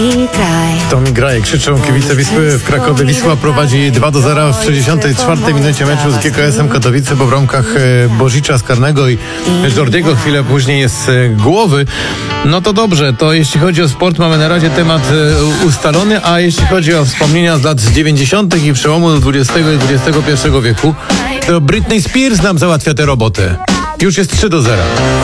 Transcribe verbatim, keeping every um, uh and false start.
To mi graje, krzyczą kibice Wisły w Krakowie. Wisła prowadzi dwa do zera w sześćdziesiątej czwartej minucie meczu z G K S-em Katowice po bramkach Bożicza, Skarnego i Jordiego. Chwilę później jest z głowy. No to dobrze, to jeśli chodzi o sport, mamy na razie temat ustalony, a jeśli chodzi o wspomnienia z lat dziewięćdziesiątych i przełomu dwudziestego i dwudziestego pierwszego wieku, to Britney Spears nam załatwia tę robotę. Już jest trzy do zera.